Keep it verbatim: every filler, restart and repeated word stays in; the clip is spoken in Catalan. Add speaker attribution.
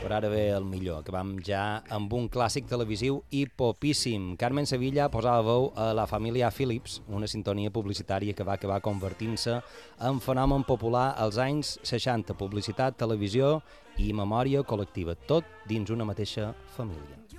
Speaker 1: però ara ve el millor. Acabam ja amb un clàssic televisiu hipopíssim. Carmen Sevilla posava veu a La Família Phillips, una sintonia publicitària que va acabar convertint-se en fenomen popular als anys seixanta. Publicitat, televisió i memòria col·lectiva, tot dins una mateixa família.